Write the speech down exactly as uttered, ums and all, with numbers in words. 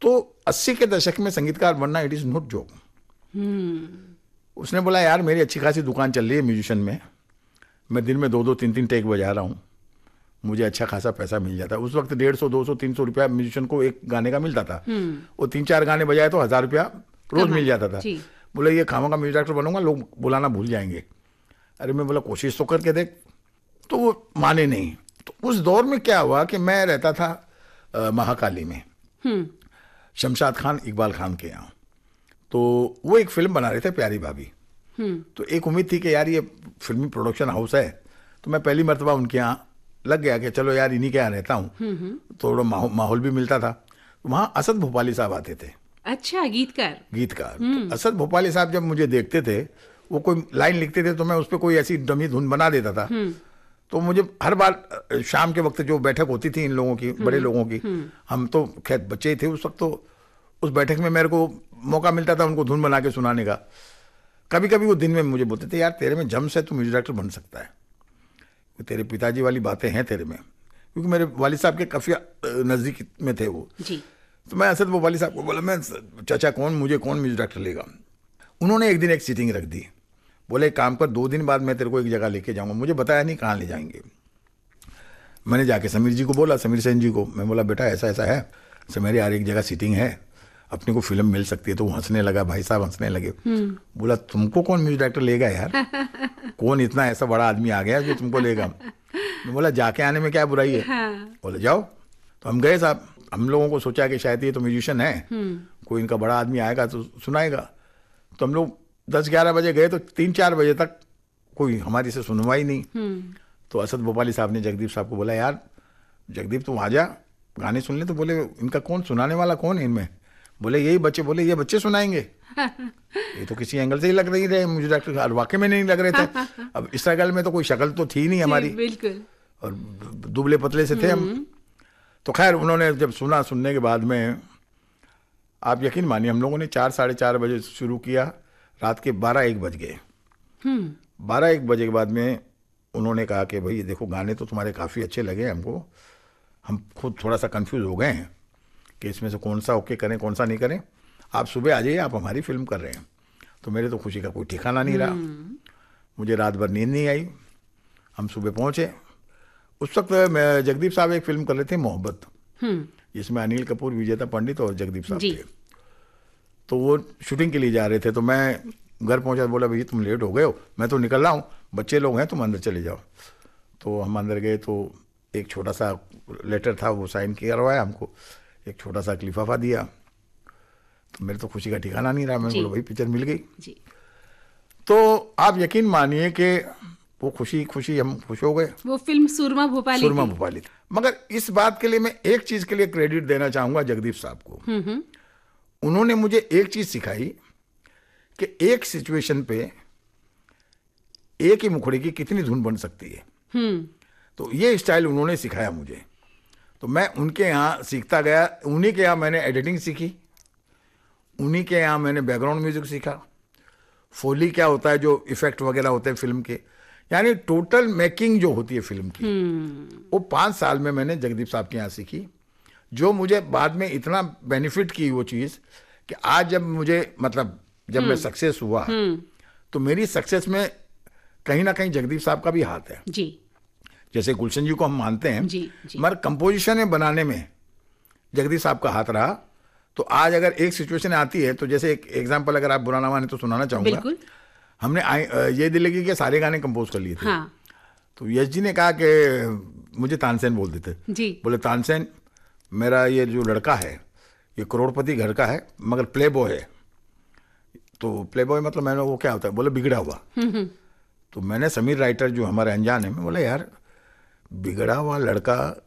तो अस्सी के दशक में संगीतकार बनना इट इज़ नॉट जॉब। उसने बोला यार मेरी अच्छी खासी दुकान चल रही है म्यूजिशियन में, मैं दिन में दो दो तीन तीन टेक बजा रहा हूँ, मुझे अच्छा खासा पैसा मिल जाता है। उस वक्त डेढ़ सौ दो सौ तीन सौ रुपया म्यूजिशियन को एक गाने का मिलता था। वो तीन चार गाने बजाए तो हजार रुपया रोज मिल जाता था। बोले ये खामा का म्यूजिक डायरेक्टर बनूंगा, लोग बुलाना भूल जाएंगे। अरे मैं बोला कोशिश तो करके देख, तो वो माने नहीं। तो उस दौर में क्या हुआ कि मैं रहता था आ, महाकाली में, शमशाद खान इकबाल खान के यहाँ। तो वो एक फिल्म बना रहे थे प्यारी भाभी। तो एक उम्मीद थी कि यार ये फिल्मी प्रोडक्शन हाउस है, तो मैं पहली मरतबा उनके यहाँ लग गया कि चलो यार इन्हीं के यहाँ रहता हूँ, थोड़ा माहौल भी मिलता था। वहाँ असद भोपाली साहब आते थे। अच्छा, गीतकार गीतकार असद भोपाली साहब जब मुझे देखते थे, वो कोई लाइन लिखते थे तो मैं उस पर कोई ऐसी डमी धुन बना देता था। तो मुझे हर बार शाम के वक्त जो बैठक होती थी इन लोगों की, बड़े लोगों की, हम तो खैर बच्चे ही थे उस वक्त, तो उस बैठक में मेरे को मौका मिलता था उनको धुन बना के सुनाने का। कभी कभी वो दिन में मुझे बोलते थे यार तेरे में जम से तो म्यूजिक डायरेक्टर बन सकता है, तेरे पिताजी वाली बातें हैं तेरे में, क्योंकि मेरे वालिद साहब के काफ़ी नज़दीक में थे वो जी। तो मैं असद वो वालिद साहब को बोला मैं चाचा कौन मुझे कौन म्यूजिक डायरेक्टर लेगा। उन्होंने एक दिन एक सीटिंग रख दी, बोले काम कर दो दिन बाद मैं तेरे को एक जगह लेके जाऊंगा। मुझे बताया नहीं कहाँ ले जाएंगे। मैंने जाके समीर जी को बोला, समीर सेन जी को, मैं बोला बेटा ऐसा ऐसा है समीर यार एक जगह सीटिंग है, अपने को फिल्म मिल सकती है। तो वो हंसने लगा, भाई साहब हंसने लगे। बोला तुमको कौन म्यूजिक डायरेक्टर लेगा यार, कौन इतना ऐसा बड़ा आदमी आ गया जो तुमको लेगा। मैं बोला जाके आने में क्या बुराई है। हाँ। बोले जाओ। तो हम गए साहब, हम लोगों को सोचा कि शायद ये तो म्यूजिशियन है, कोई इनका बड़ा आदमी आएगा तो सुनाएगा। तो हम लोग दस ग्यारह बजे गए तो तीन चार बजे तक कोई हमारी से सुनवा ही नहीं। तो असद भोपाली साहब ने जगदीप साहब को बोला यार जगदीप तुम आ जा गाने सुन ले। तो बोले इनका कौन सुनाने वाला कौन है इनमें। बोले यही बच्चे। बोले ये बच्चे सुनाएंगे, ये तो किसी एंगल से ही लग नहीं रहे मुझे डॉक्टर, वाकई में नहीं लग रहे थे। अब स्ट्रगल में तो कोई शक्ल तो थी नहीं हमारी, बिल्कुल, और दुबले पतले से थे हम। तो खैर उन्होंने जब सुना, सुनने के बाद में आप यकीन मानिए हम लोगों ने चार साढ़े चार बजे शुरू किया, रात के बारह एक बज गए। बारह एक बजे के बाद में उन्होंने कहा कि भाई देखो गाने तो तुम्हारे काफ़ी अच्छे लगे हमको, हम खुद थोड़ा सा कंफ्यूज हो गए हैं कि इसमें से कौन सा ओके करें कौन सा नहीं करें, आप सुबह आ जाइए, आप हमारी फिल्म कर रहे हैं। तो मेरे तो खुशी का कोई ठिकाना नहीं रहा, मुझे रात भर नींद नहीं आई। हम सुबह पहुंचे, उस वक्त मैं जगदीप साहब एक फिल्म कर रहे थे मोहब्बत, जिसमें अनिल कपूर, विजेता पंडित और जगदीप साहब थे। तो वो शूटिंग के लिए जा रहे थे। तो मैं घर पहुंचा, बोला भैया तुम लेट हो गए हो, मैं तो निकल रहा हूँ, बच्चे लोग हैं तुम अंदर चले जाओ। तो हम अंदर गए तो एक छोटा सा लेटर था, वो साइन करवाया हमको, एक छोटा सा लिफाफा दिया। तो मेरे तो खुशी का ठिकाना नहीं रहा, मैंने बोला भाई पिक्चर मिल गई जी। तो आप यकीन मानिए कि वो खुशी खुशी हम खुश हो गए। वो फिल्म सुरमा भोपाली सुरमा भोपाली थी। मगर इस बात के लिए मैं एक चीज के लिए क्रेडिट देना चाहूंगा जगदीप साहब को। उन्होंने मुझे एक चीज सिखाई कि एक सिचुएशन पे एक ही मुखड़े की कितनी धुन बन सकती है। तो ये स्टाइल उन्होंने सिखाया मुझे, तो मैं उनके यहाँ सीखता गया। उन्हीं के यहाँ मैंने एडिटिंग सीखी, उन्हीं के यहाँ मैंने बैकग्राउंड म्यूजिक सीखा, फोली क्या होता है, जो इफेक्ट वगैरह होते हैं फिल्म के, यानी टोटल मेकिंग जो होती है फिल्म की, वो पाँच साल में मैंने जगदीप साहब के यहाँ सीखी, जो मुझे बाद में इतना बेनिफिट की वो चीज़ कि आज जब मुझे मतलब जब मैं सक्सेस हुआ तो मेरी सक्सेस में कहीं ना कहीं जगदीप साहब का भी हाथ है जी। जैसे गुलशन जी को हम मानते हैं जी, जी। मगर कंपोजिशन में में जगदीप साहब का हाथ रहा। तो आज अगर एक सिचुएशन आती है, तो जैसे एक एग्जांपल अगर आप बुरा ना माने तो सुनाना चाहूंगा। हमने ये दिल्ली के सारे गाने कंपोज कर लिए थे। हाँ। तो यश जी ने कहा कि मुझे तानसेन बोल देते जी। बोले तानसेन मेरा ये जो लड़का है ये करोड़पति घर का है मगर प्ले बॉय है। तो प्ले बॉय मतलब मैंने वो क्या होता है, बोले बिगड़ा हुआ। तो मैंने समीर राइटर जो हमारे अनजान है, मैं बोला यार बिगड़ा हुआ लड़का